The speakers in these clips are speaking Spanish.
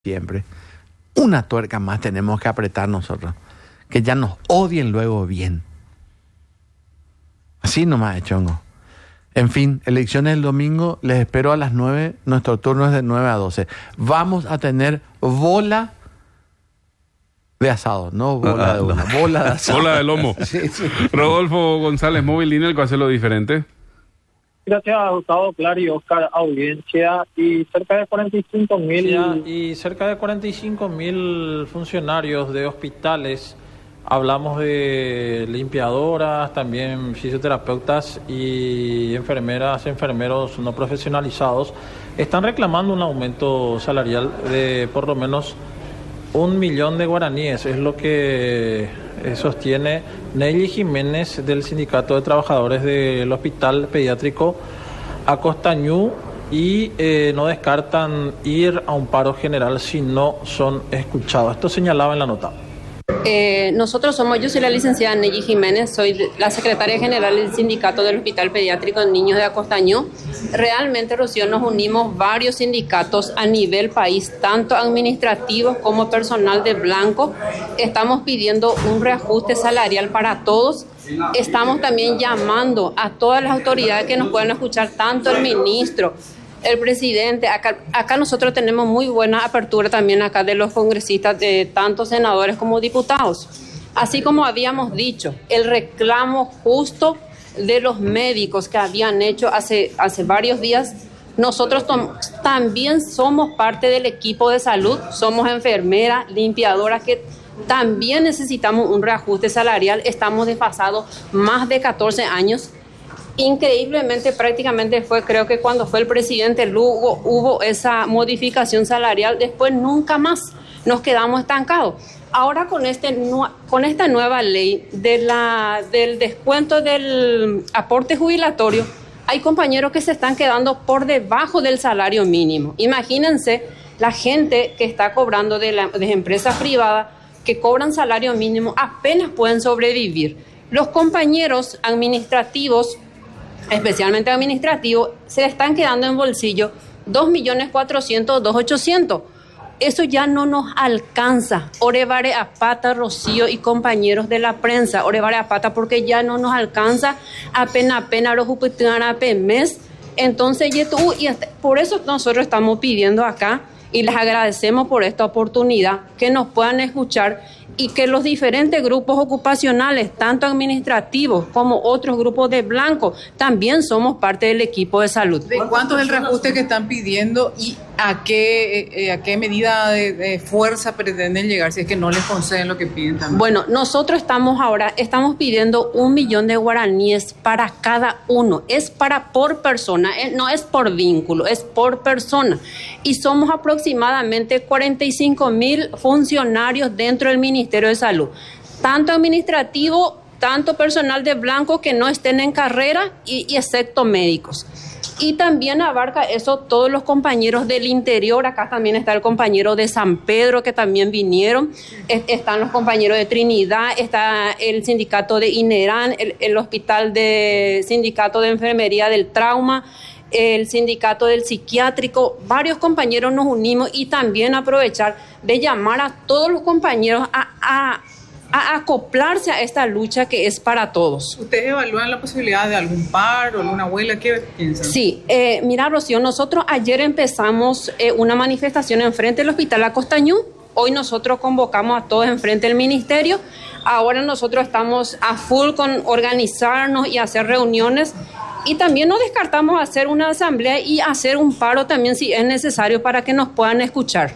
siempre. Una tuerca más tenemos que apretar nosotros. Que ya nos odien luego bien. Así nomás, chongo. En fin, elecciones el domingo. Les espero a las 9. Nuestro turno es de 9 a 12. Vamos a tener bola de asado, no bola de una. Bola de asado. Bola de lomo. Sí, sí. Rodolfo González, Móvil Línea, ¿cuál hace lo diferente? Gracias a Gustavo Clar y Oscar, audiencia, y cerca de 45.000... Y cerca de 45.000 funcionarios de hospitales, hablamos de limpiadoras, también fisioterapeutas y enfermeros no profesionalizados, están reclamando un aumento salarial de por lo menos 1 millón de guaraníes, es lo que sostiene Nelly Jiménez del Sindicato de Trabajadores del Hospital Pediátrico Acostañú y no descartan ir a un paro general si no son escuchados. Esto señalaba en la nota. Yo soy la licenciada Nelly Jiménez, soy la secretaria general del Sindicato del Hospital Pediátrico de Niños de Acostañú. Realmente, Rocío, nos unimos varios sindicatos a nivel país, tanto administrativos como personal de blanco. Estamos pidiendo un reajuste salarial para todos. Estamos también llamando a todas las autoridades que nos puedan escuchar, tanto el ministro, el presidente. Acá nosotros tenemos muy buena apertura también acá de los congresistas, de tanto senadores como diputados. Así como habíamos dicho, el reclamo justo de los médicos que habían hecho hace varios días, nosotros también somos parte del equipo de salud, somos enfermeras, limpiadoras, que también necesitamos un reajuste salarial. Estamos desfasados más de 14 años. Increíblemente, prácticamente creo que cuando fue el presidente Lugo hubo esa modificación salarial, después nunca más nos quedamos estancados. Ahora con esta nueva ley del descuento del aporte jubilatorio, hay compañeros que se están quedando por debajo del salario mínimo. Imagínense la gente que está cobrando de empresas privadas, que cobran salario mínimo, apenas pueden sobrevivir. Los compañeros administrativos, especialmente administrativos, se están quedando en bolsillo 2.400.000, 2.800.000. Eso ya no nos alcanza. Orevare a pata, Rocío y compañeros de la prensa, orevare a pata, porque ya no nos alcanza apenas los mes. Entonces, por eso nosotros estamos pidiendo acá, y les agradecemos por esta oportunidad, que nos puedan escuchar y que los diferentes grupos ocupacionales, tanto administrativos como otros grupos de blanco, también somos parte del equipo de salud. ¿De cuánto es el reajuste que están pidiendo y a qué medida de fuerza pretenden llegar si es que no les conceden lo que piden también? Bueno, nosotros estamos pidiendo 1 millón de guaraníes para cada uno. Es por persona, no es por vínculo, es por persona. Y somos aproximadamente 45.000 funcionarios dentro del Ministerio de Salud, tanto administrativo, tanto personal de blanco que no estén en carrera y excepto médicos. Y también abarca eso todos los compañeros del interior. Acá también está el compañero de San Pedro que también vinieron, están los compañeros de Trinidad, está el sindicato de INERAN, el hospital de sindicato de enfermería del trauma, el sindicato del psiquiátrico. Varios compañeros nos unimos, y también aprovechar de llamar a todos los compañeros a acoplarse a esta lucha que es para todos. ¿Ustedes evalúan la posibilidad de algún paro, alguna huelga? ¿Qué piensan? Sí, mira, Rocío, nosotros ayer empezamos una manifestación enfrente del Hospital Acostañú. Hoy nosotros convocamos a todos enfrente del ministerio. Ahora nosotros estamos a full con organizarnos y hacer reuniones. Y también no descartamos hacer una asamblea y hacer un paro también si es necesario para que nos puedan escuchar.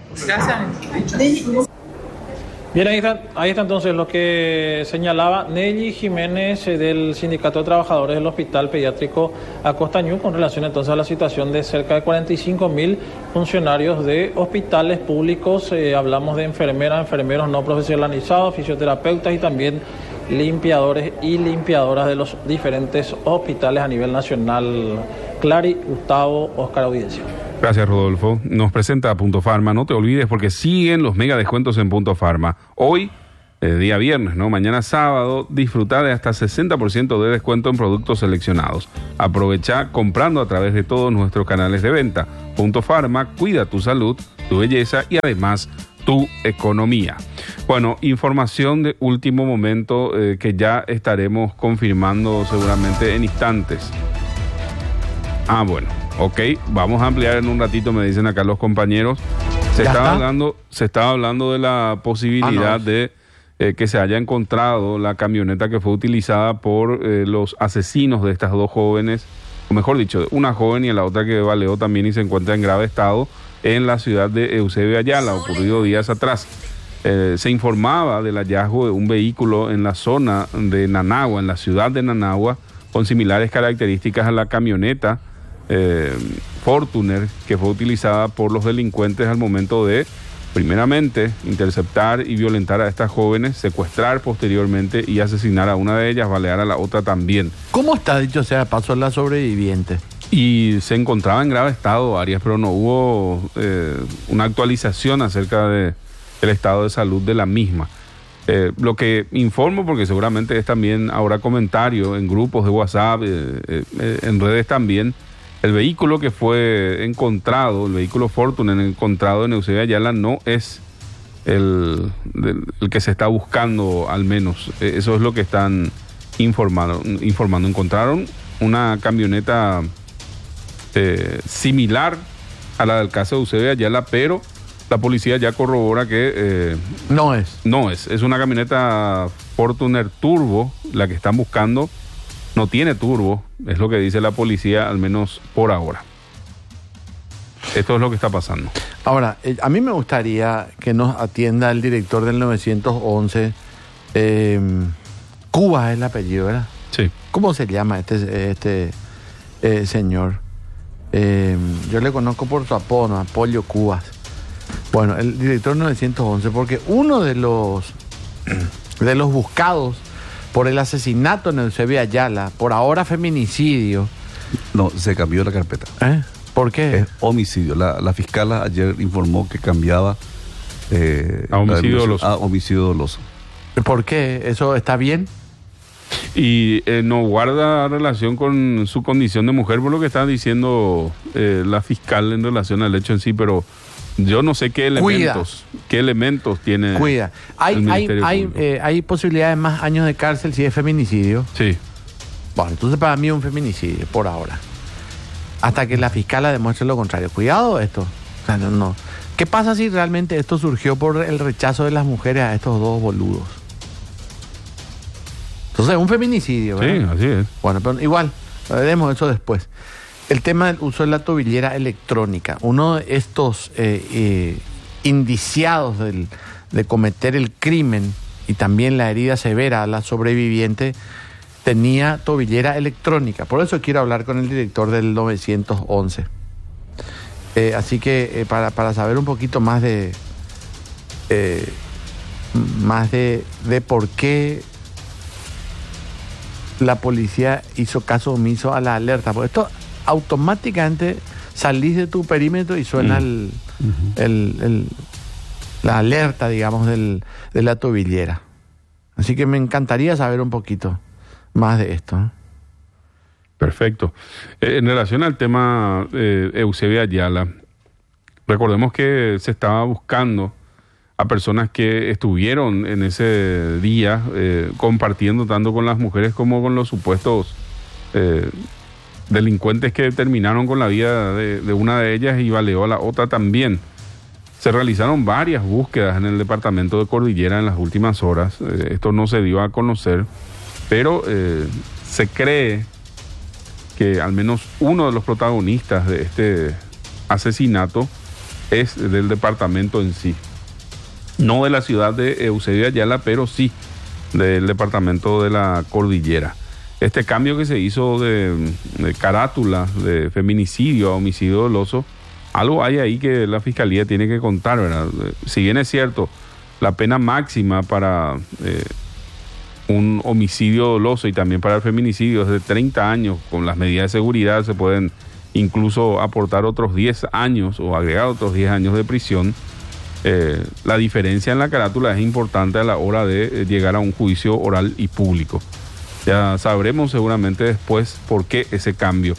Gracias. Bien, ahí está entonces lo que señalaba Nelly Jiménez del Sindicato de Trabajadores del Hospital Pediátrico Acostañú con relación entonces a la situación de cerca de 45.000 funcionarios de hospitales públicos. Hablamos de enfermeros no profesionalizados, fisioterapeutas y también limpiadores y limpiadoras de los diferentes hospitales a nivel nacional. Clary, Gustavo, Oscar, audiencia. Gracias, Rodolfo. Nos presenta a Punto Pharma. No te olvides porque siguen los mega descuentos en Punto Pharma. Hoy, día viernes, ¿no? Mañana sábado, disfruta de hasta 60% de descuento en productos seleccionados. Aprovecha comprando a través de todos nuestros canales de venta. Punto Pharma, cuida tu salud. tu belleza y además tu economía. Bueno, información de último momento que ya estaremos confirmando seguramente en instantes. Bueno, ok, vamos a ampliar en un ratito, me dicen acá los compañeros. Se estaba hablando de la posibilidad de que se haya encontrado la camioneta que fue utilizada por los asesinos de estas dos jóvenes, o mejor dicho, una joven y la otra que baleó también y se encuentra en grave estado en la ciudad de Eusebio Ayala, ocurrido días atrás. Se informaba del hallazgo de un vehículo en la zona de Nanagua, en la ciudad de Nanagua, con similares características a la camioneta Fortuner que fue utilizada por los delincuentes al momento de, primeramente, interceptar y violentar a estas jóvenes, secuestrar posteriormente y asesinar a una de ellas, balear a la otra también. ¿Cómo está, dicho sea, pasó la sobreviviente? Y se encontraba en grave estado, Arias, pero no hubo una actualización acerca del estado de salud de la misma. Lo que informo, porque seguramente es también ahora comentario en grupos de WhatsApp, en redes también, el vehículo que fue encontrado, el vehículo Fortune encontrado en Eusebio Ayala no es el que se está buscando, al menos. Eso es lo que están informando. Encontraron una camioneta similar a la del caso de Eusebio Ayala, pero la policía ya corrobora que no es una camioneta Fortuner Turbo, la que están buscando. No tiene turbo, es lo que dice la policía, al menos por ahora. Esto es lo que está pasando. Ahora, a mí me gustaría que nos atienda el director del 911. Cuba es el apellido, ¿verdad? Sí. ¿Cómo se llama este señor? Yo le conozco por su apodo, ¿no? Apolio Cubas. Bueno, el director 911, porque uno de los buscados por el asesinato en Eusebio Ayala, por ahora feminicidio. No, se cambió la carpeta. ¿Por qué? Es homicidio. La fiscal ayer informó que cambiaba a homicidio doloso. A homicidio doloso. ¿Por qué? ¿Eso está bien? Y no guarda relación con su condición de mujer, por lo que está diciendo la fiscal en relación al hecho en sí, pero yo no sé qué elementos tiene. Cuida. Hay posibilidad de más años de cárcel si es feminicidio. Sí. Bueno, entonces para mí es un feminicidio por ahora. Hasta que la fiscal demuestre lo contrario. Cuidado esto. O sea, no. ¿Qué pasa si realmente esto surgió por el rechazo de las mujeres a estos dos boludos? Entonces es un feminicidio, ¿verdad? Sí, así es. Bueno, pero igual, veremos eso después. El tema del uso de la tobillera electrónica. Uno de estos indiciados de cometer el crimen y también la herida severa a la sobreviviente tenía tobillera electrónica. Por eso quiero hablar con el director del 911. Así que para saber un poquito más de por qué la policía hizo caso omiso a la alerta. Porque esto automáticamente salís de tu perímetro y suena la alerta, digamos, de la tobillera. Así que me encantaría saber un poquito más de esto, ¿no? Perfecto. En relación al tema Eusebio Ayala, recordemos que se estaba buscando a personas que estuvieron en ese día compartiendo tanto con las mujeres como con los supuestos delincuentes que terminaron con la vida de una de ellas y baleó a la otra también. Se realizaron varias búsquedas en el departamento de Cordillera en las últimas horas. Esto no se dio a conocer, pero se cree que al menos uno de los protagonistas de este asesinato es del departamento en sí. No de la ciudad de Eusebio Ayala, pero sí del departamento de la Cordillera. Este cambio que se hizo de carátula de feminicidio a homicidio doloso, algo hay ahí que la fiscalía tiene que contar, ¿verdad? Si bien es cierto, la pena máxima para un homicidio doloso y también para el feminicidio es de 30 años, con las medidas de seguridad se pueden incluso aportar otros 10 años o agregar otros 10 años de prisión. La diferencia en la carátula es importante a la hora de llegar a un juicio oral y público. Ya sabremos seguramente después por qué ese cambio.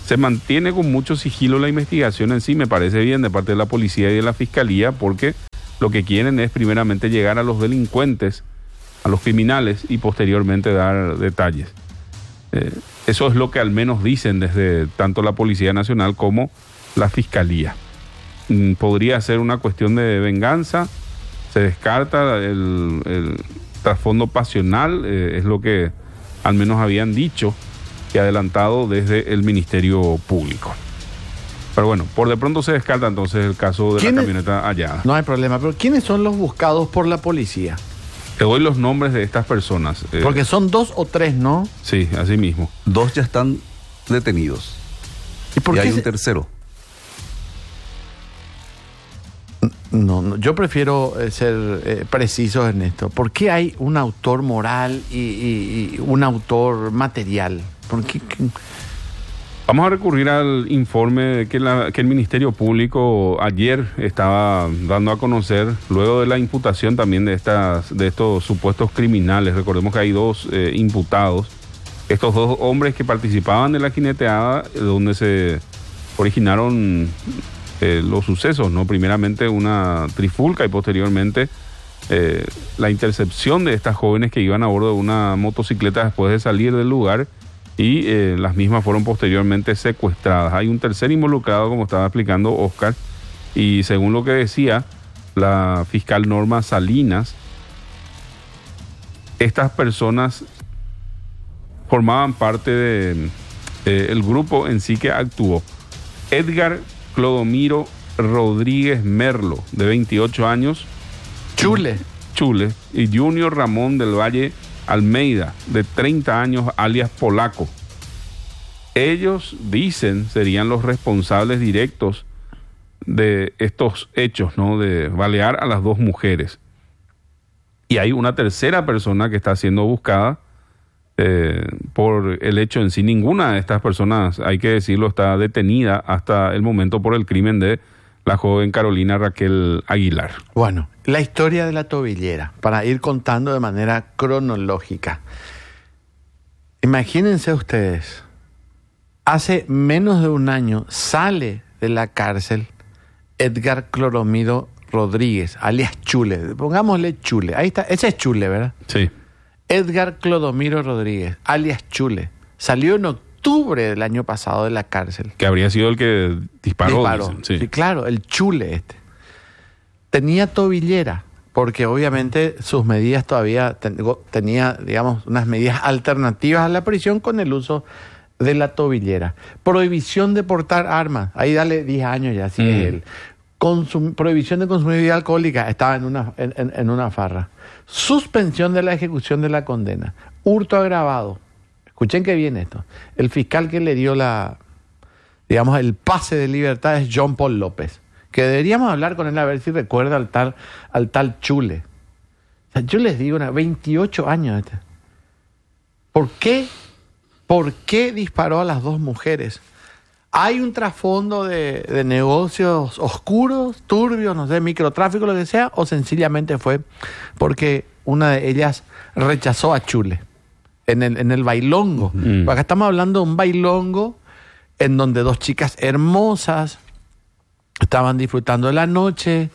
Se mantiene con mucho sigilo la investigación en sí, me parece bien de parte de la policía y de la fiscalía, porque lo que quieren es primeramente llegar a los delincuentes, a los criminales, y posteriormente dar detalles. Eso es lo que al menos dicen desde tanto la Policía Nacional como la Fiscalía. Podría ser una cuestión de venganza, se descarta el trasfondo pasional, es lo que al menos habían dicho y adelantado desde el Ministerio Público. Pero bueno, por de pronto se descarta entonces el caso de la camioneta hallada. No hay problema, pero ¿quiénes son los buscados por la policía? Te doy los nombres de estas personas. Porque son 2 o 3, ¿no? Sí, así mismo. 2 ya están detenidos. ¿Y por qué hay un tercero? No, yo prefiero ser precisos en esto. ¿Por qué hay un autor moral y un autor material? ¿Por qué? Vamos a recurrir al informe que el Ministerio Público ayer estaba dando a conocer, luego de la imputación también de estos supuestos criminales. Recordemos que hay 2 imputados, estos 2 hombres que participaban de la jineteada, donde se originaron los sucesos, ¿no? Primeramente una trifulca y posteriormente la intercepción de estas jóvenes que iban a bordo de una motocicleta después de salir del lugar, y las mismas fueron posteriormente secuestradas. Hay un tercer involucrado, como estaba explicando Oscar, y según lo que decía la fiscal Norma Salinas, estas personas formaban parte de el grupo en sí que actuó. Edgar Clodomiro Rodríguez Merlo, de 28 años. Chule, y Junior Ramón del Valle Almeida, de 30 años, alias Polaco. Ellos, dicen, serían los responsables directos de estos hechos, ¿no? De balear a las 2 mujeres. Y hay una tercera persona que está siendo buscada por el hecho en sí. Ninguna de estas personas, hay que decirlo, está detenida hasta el momento por el crimen de la joven Carolina Raquel Aguilar. Bueno, la historia de la tobillera, para ir contando de manera cronológica. Imagínense ustedes, hace menos de un año sale de la cárcel Edgar Clodomiro Rodríguez, alias Chule. Pongámosle Chule. Ahí está, ese es Chule, ¿verdad? Sí. Edgar Clodomiro Rodríguez, alias Chule. Salió en octubre del año pasado de la cárcel. Que habría sido el que disparó. Dicen, sí. Sí, claro, el Chule este. Tenía tobillera, porque obviamente sus medidas todavía tenía, digamos, unas medidas alternativas a la prisión con el uso de la tobillera. Prohibición de portar armas. Ahí dale 10 años ya, así es él. Prohibición de consumir bebida alcohólica. Estaba en una farra. Suspensión de la ejecución de la condena. Hurto agravado. Escuchen que bien esto. El fiscal que le dio el pase de libertad es John Paul López, que deberíamos hablar con él a ver si recuerda al tal Chule. O sea, yo les digo, 28 años. ¿Por qué disparó a las 2 mujeres? ¿Hay un trasfondo de negocios oscuros, turbios, no sé, microtráfico, lo que sea? ¿O sencillamente fue porque una de ellas rechazó a Chule en el bailongo? Acá estamos hablando de un bailongo en donde 2 chicas hermosas estaban disfrutando de la noche,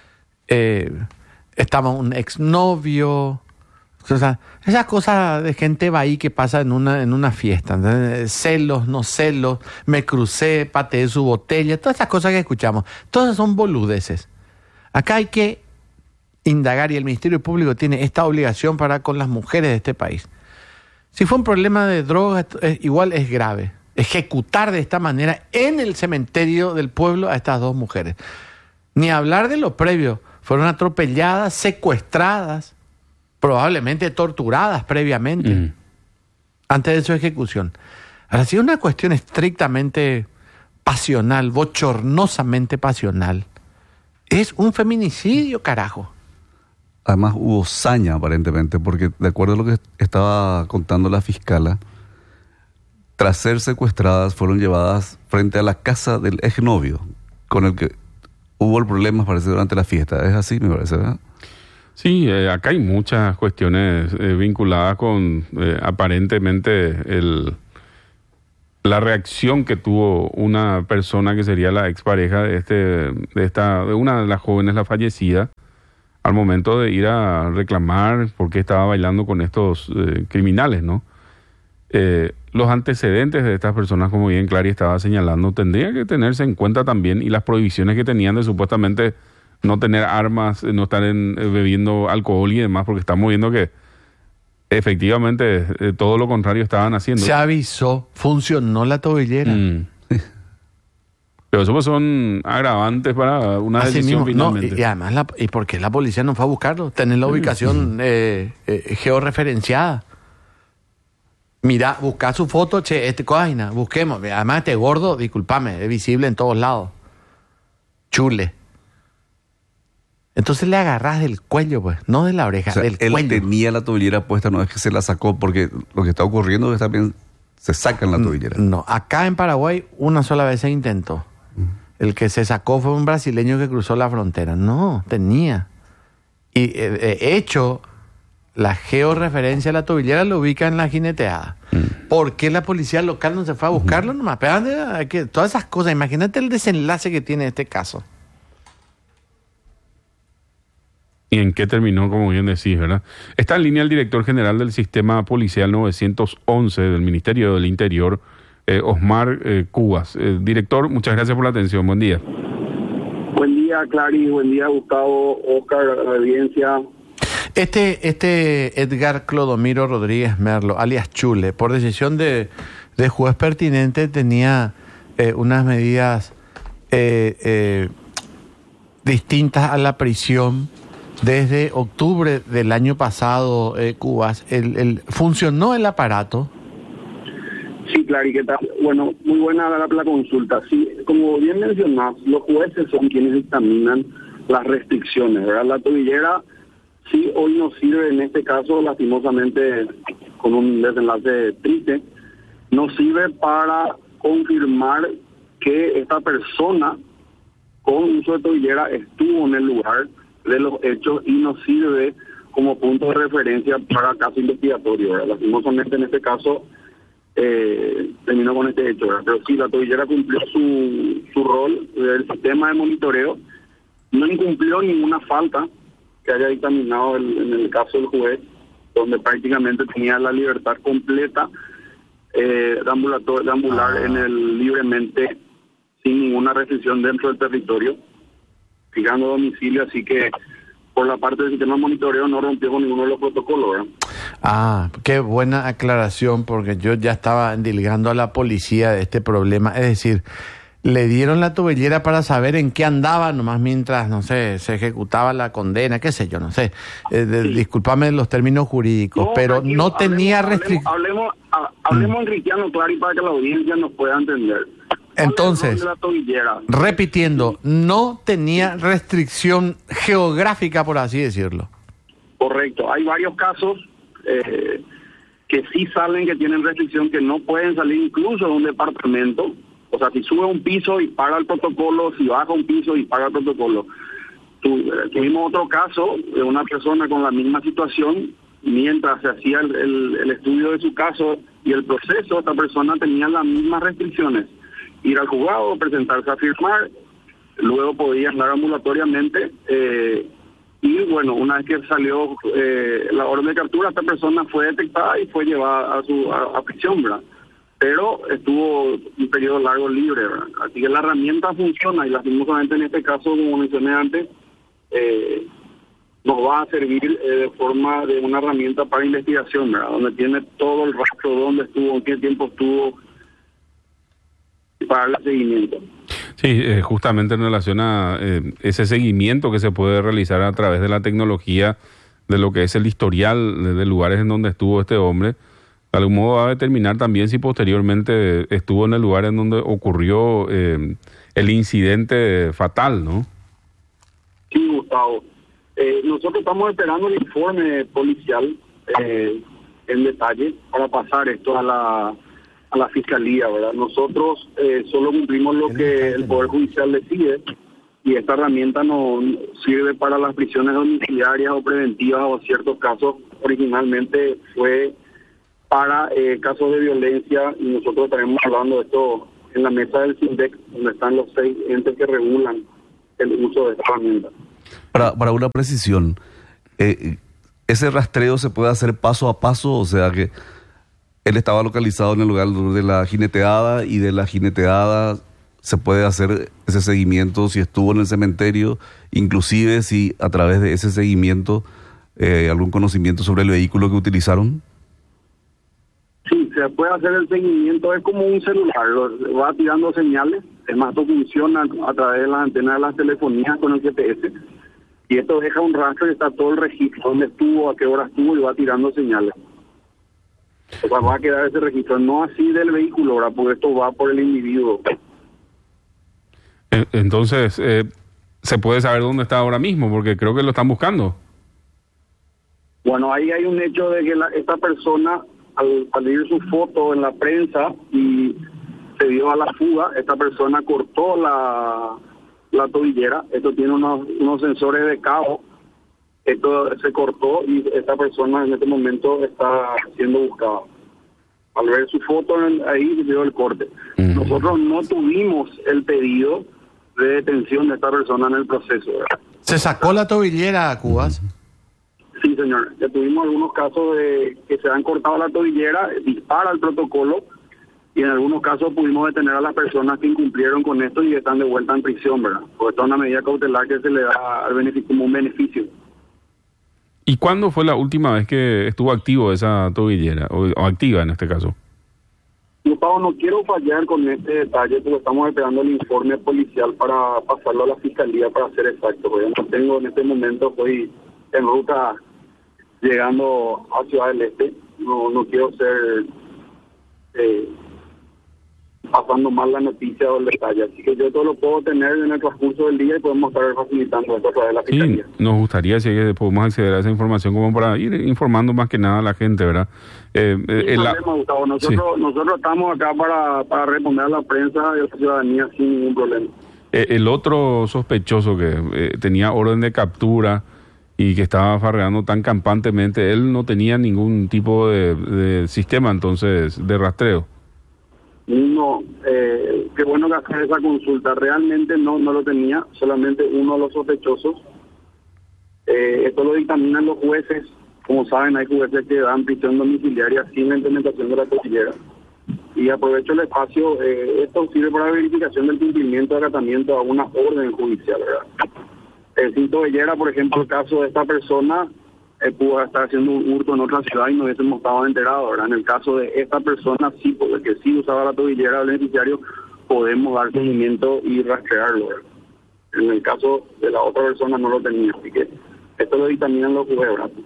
estaba un exnovio. O sea, esas cosas de gente va ahí que pasa en una fiesta. ¿Entendés? Celos, no celos, me crucé, pateé su botella, todas esas cosas que escuchamos. Todas son boludeces. Acá hay que indagar, y el Ministerio Público tiene esta obligación para con las mujeres de este país. Si fue un problema de drogas, igual es grave. Ejecutar de esta manera en el cementerio del pueblo a estas 2 mujeres. Ni hablar de lo previo. Fueron atropelladas, secuestradas, probablemente torturadas previamente, antes de su ejecución. Ahora, si es una cuestión estrictamente pasional, bochornosamente pasional, es un feminicidio, carajo. Además hubo saña aparentemente, porque de acuerdo a lo que estaba contando la fiscala, tras ser secuestradas fueron llevadas frente a la casa del exnovio, con el que hubo el problema, parece, durante la fiesta. Es así, me parece, ¿verdad? Sí, acá hay muchas cuestiones vinculadas con aparentemente la reacción que tuvo una persona que sería la expareja de una de las jóvenes, la fallecida, al momento de ir a reclamar por qué estaba bailando con estos criminales, ¿no? Los antecedentes de estas personas, como bien Clary estaba señalando, tendrían que tenerse en cuenta también, y las prohibiciones que tenían de supuestamente no tener armas, no estar bebiendo alcohol y demás, porque estamos viendo que efectivamente todo lo contrario estaban haciendo. Se avisó, funcionó la tobillera. Pero eso pues son agravantes para una Así decisión mismo, finalmente. y además, ¿y por qué la policía no fue a buscarlo? Tener la ubicación georreferenciada. Mira, busca su foto, coina, busquemos. Además, este gordo, discúlpame, es visible en todos lados. Chule. Entonces le agarras del cuello, pues, no de la oreja, O sea, del él cuello. tenía la tobillera puesta, no es que se la sacó, porque lo que está ocurriendo es también se sacan la tobillera. No, acá en Paraguay una sola vez se intentó. El que se sacó fue un brasileño que cruzó la frontera. No, tenía. Y hecho, la georreferencia de la tobillera lo ubica en la jineteada. ¿Por qué la policía local no se fue a buscarlo? Nomás, todas esas cosas. Imagínate el desenlace que tiene este caso. ¿Y en qué terminó, como bien decís, verdad? Está en línea el director general del Sistema Policial 911 del Ministerio del Interior, Osmar Cubas. Director, muchas gracias por la atención. Buen día. Buen día, Clary. Buen día, Gustavo, Oscar, audiencia. Este Edgar Clodomiro Rodríguez Merlo, alias Chule, por decisión de juez pertinente, tenía unas medidas distintas a la prisión. Desde octubre del año pasado, Cubas, ¿funcionó el aparato? Sí, Clary, ¿qué tal? Bueno, muy buena la consulta. Sí, como bien mencionás, los jueces son quienes dictaminan las restricciones, ¿verdad? La tobillera sí hoy nos sirve, en este caso, lastimosamente, con un desenlace triste, nos sirve para confirmar que esta persona con uso de tobillera estuvo en el lugar de los hechos y nos sirve como punto de referencia para caso investigatorio, ¿verdad? Lastimosamente en este caso terminó con este hecho, ¿verdad? Pero sí, la tobillera cumplió su rol. El sistema de monitoreo no incumplió ninguna falta que haya dictaminado en el caso del juez, donde prácticamente tenía la libertad completa de ambular libremente, sin ninguna restricción dentro del territorio, fijando domicilio, así que por la parte del sistema de monitoreo no rompió con ninguno de los protocolos, ¿verdad? Ah, qué buena aclaración, porque yo ya estaba endilgando a la policía de este problema. Es decir, le dieron la tobillera para saber en qué andaba, nomás mientras, no sé, se ejecutaba la condena, qué sé yo, no sé. Discúlpame los términos jurídicos, pero no tenía restricción. Hablemos en cristiano, Clary, para que la audiencia nos pueda entender. Entonces, repitiendo, no tenía restricción geográfica, por así decirlo. Correcto. Hay varios casos que sí salen, que tienen restricción, que no pueden salir incluso de un departamento. O sea, si sube un piso y paga el protocolo, si baja un piso y paga el protocolo. Tuvimos otro caso de una persona con la misma situación, mientras se hacía el estudio de su caso y el proceso, esta persona tenía las mismas restricciones. Ir al juzgado, presentarse a firmar, luego podía andar ambulatoriamente y bueno, una vez que salió la orden de captura, esta persona fue detectada y fue llevada a prisión, ¿verdad? Pero estuvo un periodo largo libre, ¿verdad? Así que la herramienta funciona y lastimosamente en este caso, como mencioné antes, nos va a servir de forma de una herramienta para investigación, ¿verdad? Donde tiene todo el rastro, dónde estuvo, en qué tiempo estuvo, para el seguimiento. Sí, justamente en relación a ese seguimiento que se puede realizar a través de la tecnología de lo que es el historial de lugares en donde estuvo este hombre, de algún modo va a determinar también si posteriormente estuvo en el lugar en donde ocurrió el incidente fatal, ¿no? Sí, Gustavo. Nosotros estamos esperando el informe policial en detalle para pasar esto a la Fiscalía, ¿verdad? Nosotros solo cumplimos lo que el Poder Judicial decide y esta herramienta no sirve para las prisiones domiciliarias o preventivas o ciertos casos. Originalmente fue para casos de violencia, y nosotros estaremos hablando de esto en la mesa del SINDEC, donde están los 6 entes que regulan el uso de esta herramienta. Para una precisión, ¿ese rastreo se puede hacer paso a paso? O sea que él estaba localizado en el lugar de la jineteada, y de la jineteada se puede hacer ese seguimiento si estuvo en el cementerio, inclusive si a través de ese seguimiento algún conocimiento sobre el vehículo que utilizaron. Sí, se puede hacer el seguimiento, es como un celular, va tirando señales, es más, esto funciona a través de las antenas de las telefonías con el GPS, y esto deja un rastro y está todo el registro, dónde estuvo, a qué hora estuvo, y va tirando señales. O sea, va a quedar ese registro, no así del vehículo, ¿verdad? Porque esto va por el individuo. Entonces, ¿se puede saber dónde está ahora mismo? Porque creo que lo están buscando. Bueno, ahí hay un hecho de que esta persona, al salir su foto en la prensa y se dio a la fuga, esta persona cortó la tobillera. Esto tiene unos sensores de cabo. Esto se cortó y esta persona en este momento está siendo buscada. Al ver su foto ahí se dio el corte. Nosotros no tuvimos el pedido de detención de esta persona en el proceso, ¿verdad? ¿Se sacó la tobillera, Cubas? Sí, señor. Ya tuvimos algunos casos de que se han cortado la tobillera, dispara el protocolo, y en algunos casos pudimos detener a las personas que incumplieron con esto y están de vuelta en prisión, ¿verdad? Porque esta es una medida cautelar que se le da al beneficio, como un beneficio. ¿Y cuándo fue la última vez que estuvo activo esa tobillera, o activa en este caso? Gustavo, no quiero fallar con este detalle porque estamos esperando el informe policial para pasarlo a la fiscalía para ser exacto. Porque yo no tengo en este momento, estoy en ruta llegando a Ciudad del Este. No quiero ser pasando mal la noticia o el detalle. Así que yo todo lo puedo tener en el transcurso del día y podemos estar facilitando esto a través de la fiscalía. Sí, nos gustaría si podemos acceder a esa información como para ir informando más que nada a la gente, ¿verdad? Gustavo. Nosotros estamos acá para responder a la prensa y a la ciudadanía sin ningún problema. El otro sospechoso que tenía orden de captura y que estaba farreando tan campantemente, él no tenía ningún tipo de sistema entonces de rastreo. No, qué bueno que hacer esa consulta. Realmente no lo tenía, solamente uno de los sospechosos. Esto lo dictaminan los jueces. Como saben, hay jueces que dan prisión domiciliaria sin la implementación de la tobillera. Y aprovecho el espacio, esto sirve para la verificación del cumplimiento de acatamiento a una orden judicial, ¿verdad? Sin tobillera, por ejemplo, el caso de esta persona pudo estar haciendo un hurto en otra ciudad y no hubiésemos estado enterados, ¿verdad? En el caso de esta persona, sí, porque sí usaba la tobillera del beneficiario, podemos dar seguimiento y rastrearlo, ¿verdad? En el caso de la otra persona no lo tenía, así que esto lo dictaminan los jueces, ¿verdad?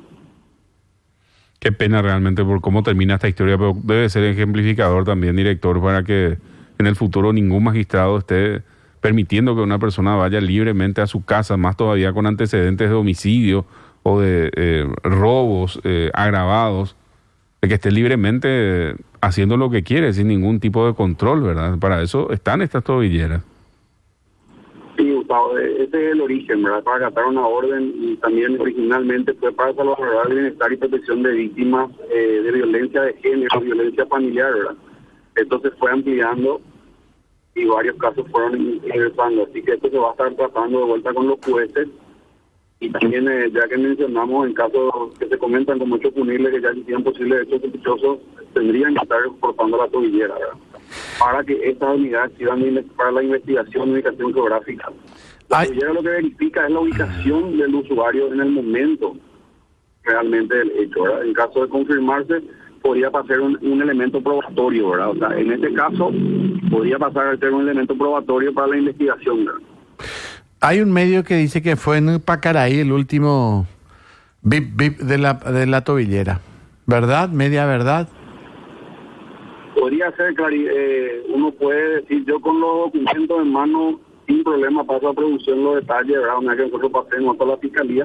Qué pena realmente por cómo termina esta historia, pero debe ser ejemplificador también, director, para que en el futuro ningún magistrado esté permitiendo que una persona vaya libremente a su casa, más todavía con antecedentes de homicidio o de robos agravados, de que esté libremente haciendo lo que quiere sin ningún tipo de control, ¿verdad? Para eso están estas tobilleras. Sí, Gustavo, ese es el origen, ¿verdad? Para acatar una orden, y también originalmente fue para salvaguardar el bienestar y protección de víctimas de violencia de género, violencia familiar, ¿verdad? Esto se fue ampliando y varios casos fueron ingresando, así que esto se va a estar tratando de vuelta con los jueces. Y también, ya que mencionamos en casos que se comentan como hechos punibles, que ya existían posibles hechos sospechosos, tendrían que estar exportando la tobillera, ¿verdad? Para que estas unidades sirvan para la investigación y ubicación geográfica. La tobillera lo que verifica es la ubicación del usuario en el momento realmente del hecho, ¿verdad? En caso de confirmarse, podría pasar un elemento probatorio, ¿verdad? O sea, en este caso, podría pasar a ser un elemento probatorio para la investigación, ¿verdad? Hay un medio que dice que fue en Pacaraí el último bip bip de la tobillera. ¿Verdad? ¿Media verdad? Podría ser, uno puede decir, yo con los documentos en mano, sin problema, paso a producción los detalles, ¿verdad? Una vez que nosotros pasemos a la fiscalía.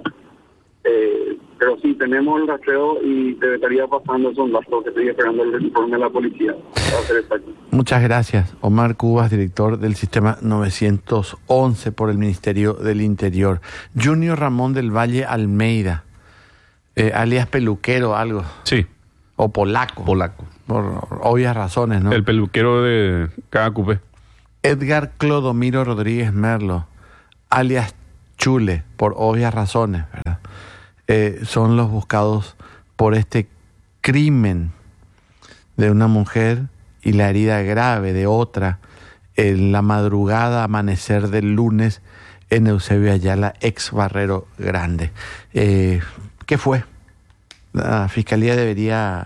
Pero sí, tenemos el rastreo y te estaría pasando esos datos que estoy esperando el informe de la policía. Para ser exacto. Muchas gracias. Omar Cubas, director del Sistema 911 por el Ministerio del Interior. Junior Ramón del Valle Almeida, alias Peluquero, algo. Sí. o polaco. Polaco. Por obvias razones, ¿no? El peluquero de cada cupé. Edgar Clodomiro Rodríguez Merlo, alias Chule, por obvias razones, ¿verdad? Son los buscados por este crimen de una mujer y la herida grave de otra en la madrugada amanecer del lunes en Eusebio Ayala, ex Barrero Grande. ¿Qué fue? La Fiscalía debería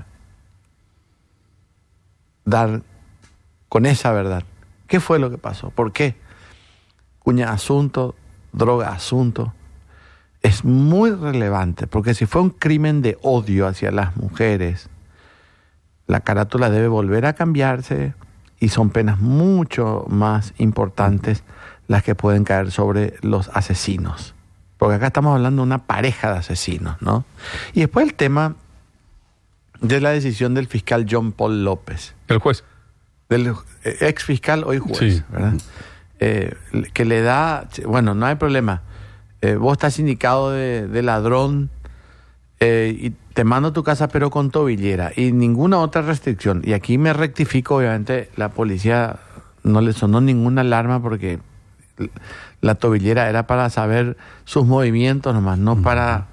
dar con esa verdad. ¿Qué fue lo que pasó? ¿Por qué? Cuña asunto, droga asunto. Es muy relevante, porque si fue un crimen de odio hacia las mujeres, la carátula debe volver a cambiarse y son penas mucho más importantes las que pueden caer sobre los asesinos. Porque acá estamos hablando de una pareja de asesinos, ¿no? Y después el tema de la decisión del fiscal John Paul López. El juez. Del ex fiscal, hoy juez, Sí. ¿verdad? Que le da, bueno, no hay problema. Vos estás indicado de ladrón y te mando a tu casa pero con tobillera y ninguna otra restricción. Y aquí me rectifico, obviamente la policía no le sonó ninguna alarma porque la tobillera era para saber sus movimientos nomás, no para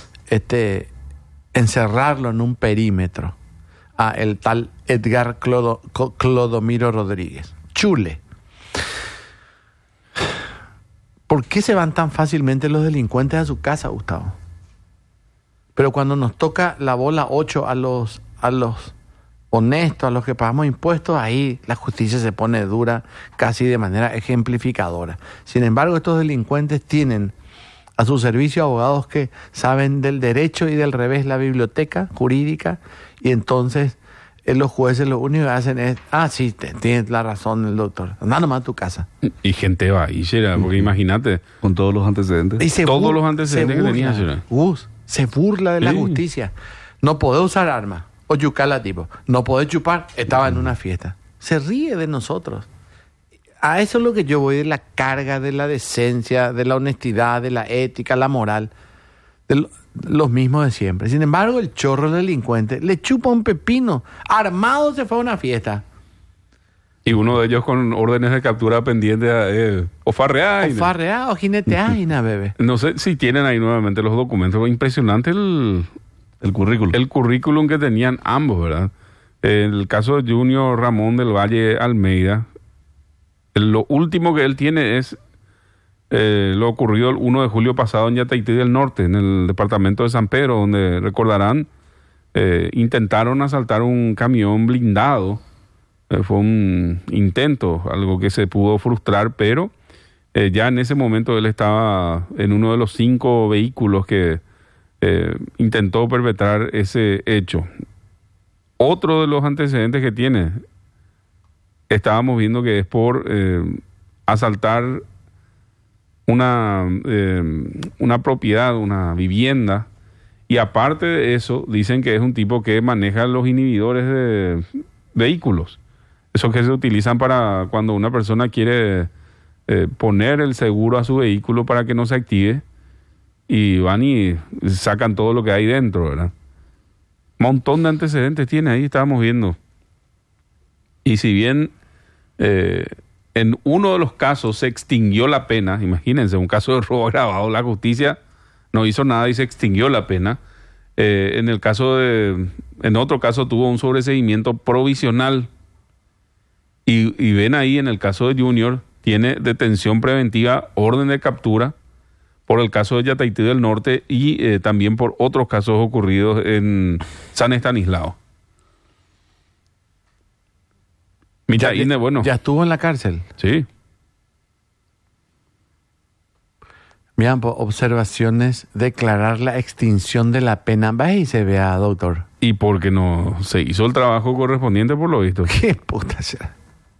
encerrarlo en un perímetro. El tal Edgar Clodomiro Rodríguez. Chule. ¿Por qué se van tan fácilmente los delincuentes a su casa, Gustavo? Pero cuando nos toca la bola 8 a los honestos, a los que pagamos impuestos, ahí la justicia se pone dura casi de manera ejemplificadora. Sin embargo, estos delincuentes tienen a su servicio abogados que saben del derecho y del revés la biblioteca jurídica, y entonces los jueces lo único que hacen es, sí, tienes la razón el doctor, anda nomás a tu casa. Y gente va y será, porque imagínate. Con todos los antecedentes. Y Todos los antecedentes que tenía, será. Se burla de la Sí. justicia. No podés usar armas o yucarla tipo. No podés chupar, estaba en una fiesta. Se ríe de nosotros. A eso es lo que yo voy, de la carga, de la decencia, de la honestidad, de la ética, la moral, de los mismos de siempre. Sin embargo, el chorro delincuente le chupa un pepino. Armado se fue a una fiesta. Y uno de ellos con órdenes de captura pendientes o farrear. O farreado, jineteaina, bebé. No sé si tienen ahí nuevamente los documentos. Impresionante el currículum. El currículum que tenían ambos, ¿verdad? El caso de Junior Ramón del Valle Almeida, lo último que él tiene es lo ocurrido el 1 de julio pasado en Yataití del Norte, en el departamento de San Pedro, donde recordarán, intentaron asaltar un camión blindado. Fue un intento, algo que se pudo frustrar, pero ya en ese momento él estaba en uno de los 5 vehículos que intentó perpetrar ese hecho. Otro de los antecedentes que tiene, estábamos viendo que es por asaltar una propiedad, una vivienda, y aparte de eso, dicen que es un tipo que maneja los inhibidores de vehículos. Esos que se utilizan para cuando una persona quiere poner el seguro a su vehículo para que no se active, y van y sacan todo lo que hay dentro, ¿verdad? Montón de antecedentes tiene ahí, estábamos viendo. Y si bien en uno de los casos se extinguió la pena, imagínense, un caso de robo agravado, la justicia no hizo nada y se extinguió la pena. En otro caso tuvo un sobreseimiento provisional. Y ven ahí en el caso de Junior, tiene detención preventiva, orden de captura, por el caso de Yataití del Norte y también por otros casos ocurridos en San Estanislao. Ya estuvo en la cárcel. Sí. Miren, observaciones, declarar la extinción de la pena. Vaya y se vea, doctor. Y porque no se hizo el trabajo correspondiente, por lo visto. Qué puta será.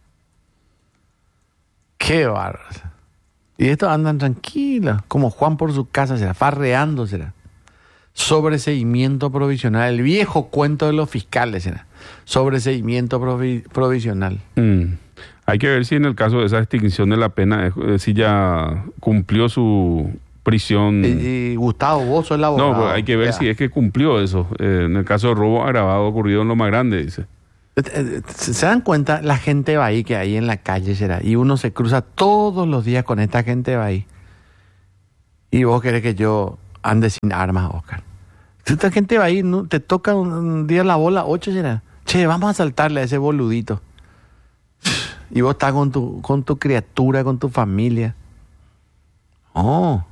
Qué bárbaro. Y estos andan tranquilos, como Juan por su casa, será, farreando, será. Sobreseimiento provisional, el viejo cuento de los fiscales, será. Sobreseimiento provisional. Hay que ver si en el caso de esa extinción de la pena, si ya cumplió su prisión. Y Gustavo, vos sos el abogado. No, pues hay que ver si es que cumplió eso. En el caso de robo agravado ocurrido en Loma Grande, dice. ¿Se dan cuenta la gente va ahí que hay en la calle, será? Y uno se cruza todos los días con esta gente va ahí. Y vos querés que yo ande sin armas, Oscar. Esta gente va ahí, ¿no? Te toca un día la bola 8, será. Che, vamos a saltarle a ese boludito. Y vos estás con tu criatura, con tu familia. Oh.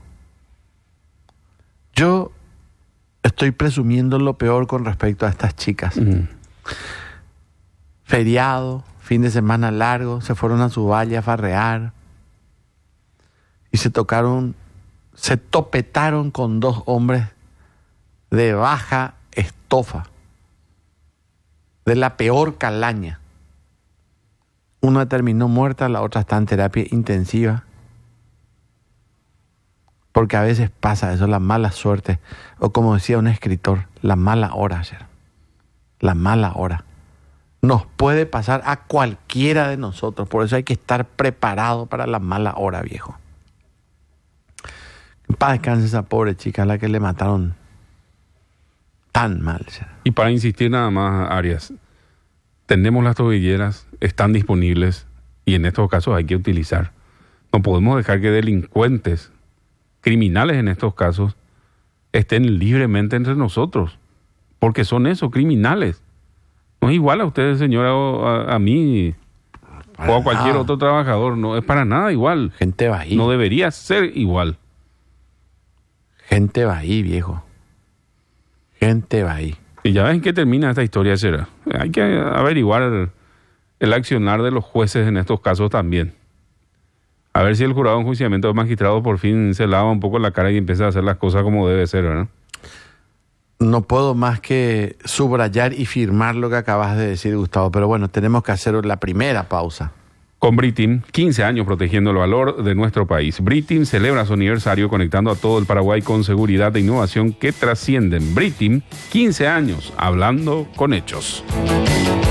Yo estoy presumiendo lo peor con respecto a estas chicas. Feriado, fin de semana largo, se fueron a su valle a farrear y se topetaron con 2 hombres de baja estofa, de la peor calaña. Una terminó muerta, la otra está en terapia intensiva. Porque a veces pasa eso, la mala suerte, o como decía un escritor, la mala hora ayer. La mala hora. Nos puede pasar a cualquiera de nosotros, por eso hay que estar preparado para la mala hora, viejo. En paz descanse esa pobre chica a la que le mataron tan mal. Y para insistir nada más, Arias, tenemos las tobilleras, están disponibles y en estos casos hay que utilizar. No podemos dejar que delincuentes, criminales en estos casos, estén libremente entre nosotros, porque son esos, criminales. No es igual a ustedes, señora, o a mí, o a cualquier otro trabajador. No es para nada igual. Gente va ahí. No debería ser igual. Gente va ahí, viejo. Gente va ahí. Y ya ves en qué termina esta historia, será. Hay que averiguar el accionar de los jueces en estos casos también. A ver si el jurado de enjuiciamiento de magistrados por fin se lava un poco la cara y empieza a hacer las cosas como debe ser, ¿verdad? No puedo más que subrayar y firmar lo que acabas de decir, Gustavo. Pero bueno, tenemos que hacer la primera pausa. Con Britim, 15 años protegiendo el valor de nuestro país. Britim celebra su aniversario conectando a todo el Paraguay con seguridad e innovación que trascienden. Britim, 15 años, hablando con hechos.